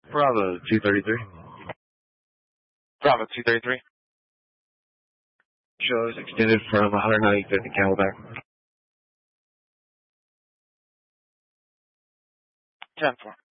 Bravo 233. Bravo 233. Show is extended from 195th to Camelback. 10-4.